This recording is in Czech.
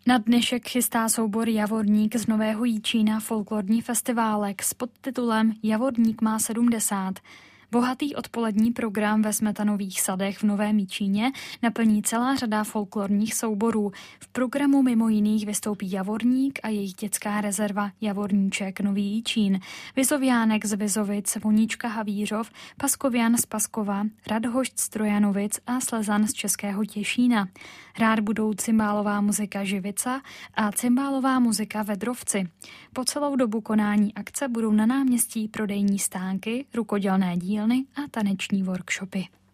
Na dnešek chystá soubor Javorník z Nového Jičína folklorní festiválek s podtitulem Javorník má 70. Bohatý odpolední program ve Smetanových sadech v Novém Jičíně naplní celá řada folklorních souborů. V programu mimo jiných vystoupí Javorník a jejich dětská rezerva Javorníček Nový Jičín, Vizoviánek z Vizovic, Voníčka Havířov, Paskovian z Paskova, Radhošť z Trojanovic a Slezan z Českého Těšína. Hrát budou cymbálová muzika Živica a cymbálová muzika Vedrovci. Po celou dobu konání akce budou na náměstí prodejní stánky, rukodělné dílny a taneční workshopy.